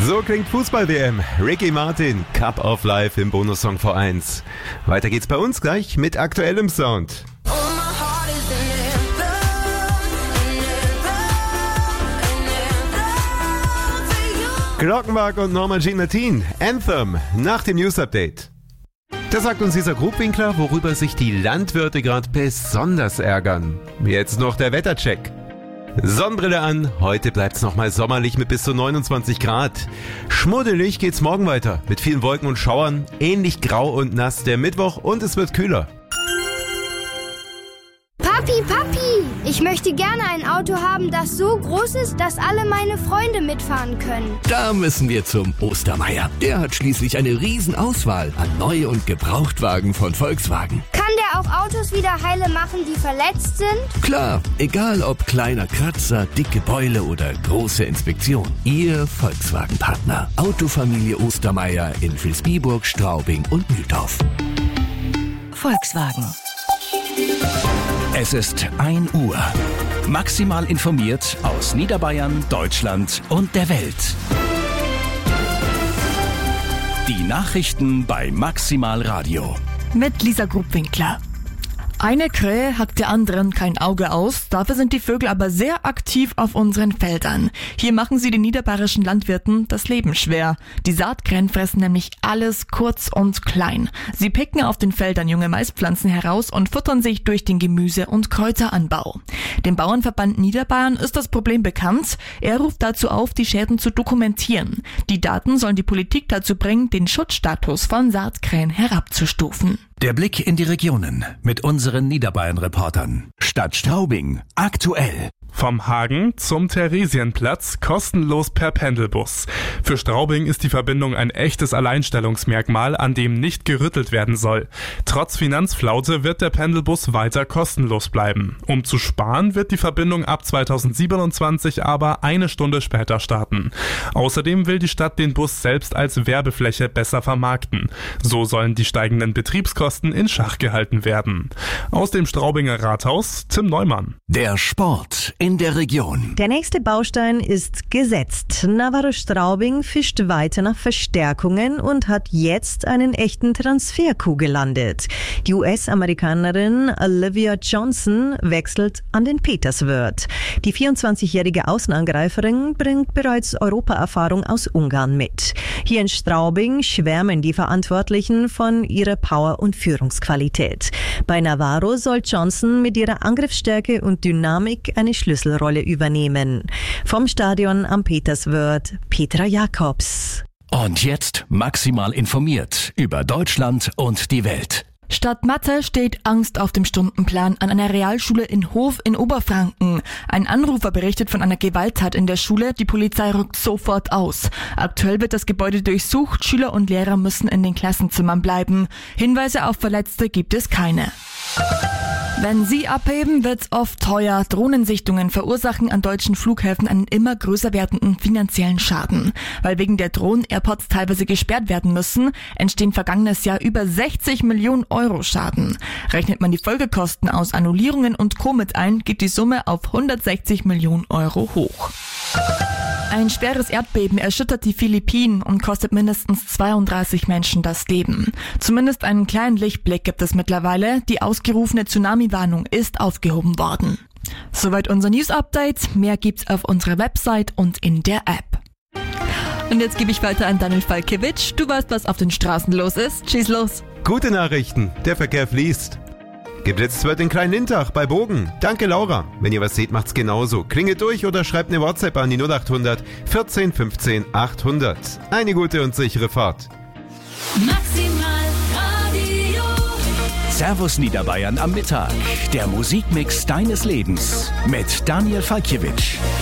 So klingt Fußball-WM. Ricky Martin, Cup of Life im Bonussong V1. Weiter geht's bei uns gleich mit aktuellem Sound. Glockenbach und Norma Jean Martin, Anthem, nach dem News-Update. Da sagt uns dieser Grubwinkler, worüber sich die Landwirte gerade besonders ärgern. Jetzt noch der Wettercheck. Sonnenbrille an, heute bleibt's nochmal sommerlich mit bis zu 29 Grad. Schmuddelig geht's morgen weiter, mit vielen Wolken und Schauern, ähnlich grau und nass der Mittwoch und es wird kühler. Papi, ich möchte gerne ein Auto haben, das so groß ist, dass alle meine Freunde mitfahren können. Da müssen wir zum Ostermeier. Der hat schließlich eine Riesenauswahl an Neu- und Gebrauchtwagen von Volkswagen. Kann der auch Autos wieder heile machen, die verletzt sind? Klar, egal ob kleiner Kratzer, dicke Beule oder große Inspektion. Ihr Volkswagen-Partner. Autofamilie Ostermeier in Vilsbiburg, Straubing und Mühldorf. Volkswagen. Es ist 1 Uhr. Maximal informiert aus Niederbayern, Deutschland und der Welt. Die Nachrichten bei Maximal Radio. Mit Lisa Grubwinkler. Eine Krähe hackt der anderen kein Auge aus, dafür sind die Vögel aber sehr aktiv auf unseren Feldern. Hier machen sie den niederbayerischen Landwirten das Leben schwer. Die Saatkrähen fressen nämlich alles kurz und klein. Sie picken auf den Feldern junge Maispflanzen heraus und futtern sich durch den Gemüse- und Kräuteranbau. Dem Bauernverband Niederbayern ist das Problem bekannt. Er ruft dazu auf, die Schäden zu dokumentieren. Die Daten sollen die Politik dazu bringen, den Schutzstatus von Saatkrähen herabzustufen. Der Blick in die Regionen mit unseren Niederbayern-Reportern. Stadt Straubing, aktuell. Vom Hagen zum Theresienplatz kostenlos per Pendelbus. Für Straubing ist die Verbindung ein echtes Alleinstellungsmerkmal, an dem nicht gerüttelt werden soll. Trotz Finanzflaute wird der Pendelbus weiter kostenlos bleiben. Um zu sparen, wird die Verbindung ab 2027 aber 1 Stunde später starten. Außerdem will die Stadt den Bus selbst als Werbefläche besser vermarkten. So sollen die steigenden Betriebskosten in Schach gehalten werden. Aus dem Straubinger Rathaus, Tim Neumann. Der Sport in der Region. Der nächste Baustein ist gesetzt. Navarro Straubing fischt weiter nach Verstärkungen und hat jetzt einen echten Transfer-Coup gelandet. Die US-Amerikanerin Olivia Johnson wechselt an den Peterswörth. Die 24-jährige Außenangreiferin bringt bereits Europaerfahrung aus Ungarn mit. Hier in Straubing schwärmen die Verantwortlichen von ihrer Power- und Führungsqualität. Bei Navarro soll Johnson mit ihrer Angriffsstärke und Dynamik eine Schlüsselrolle übernehmen. Vom Stadion am Peterswörth, Petra Jakobs. Und jetzt maximal informiert über Deutschland und die Welt. Statt Mathe steht Angst auf dem Stundenplan an einer Realschule in Hof in Oberfranken. Ein Anrufer berichtet von einer Gewalttat in der Schule. Die Polizei rückt sofort aus. Aktuell wird das Gebäude durchsucht. Schüler und Lehrer müssen in den Klassenzimmern bleiben. Hinweise auf Verletzte gibt es keine. Wenn Sie abheben, wird's oft teuer. Drohnensichtungen verursachen an deutschen Flughäfen einen immer größer werdenden finanziellen Schaden. Weil wegen der Drohnen-Airports teilweise gesperrt werden müssen, entstehen vergangenes Jahr über 60 Millionen Euro Schaden. Rechnet man die Folgekosten aus Annullierungen und Co. mit ein, geht die Summe auf 160 Millionen Euro hoch. Ein schweres Erdbeben erschüttert die Philippinen und kostet mindestens 32 Menschen das Leben. Zumindest einen kleinen Lichtblick gibt es mittlerweile. Die ausgerufene Tsunami-Warnung ist aufgehoben worden. Soweit unser News-Update. Mehr gibt's auf unserer Website und in der App. Und jetzt gebe ich weiter an Daniel Falkiewicz. Du weißt, was auf den Straßen los ist. Schieß los. Gute Nachrichten, der Verkehr fließt. Geblitzt wird in Klein-Lintach bei Bogen. Danke, Laura. Wenn ihr was seht, macht's genauso. Klingelt durch oder schreibt eine WhatsApp an die 0800 14 15 800. Eine gute und sichere Fahrt. Maximal Radio. Servus Niederbayern am Mittag. Der Musikmix deines Lebens mit Daniel Falkiewicz.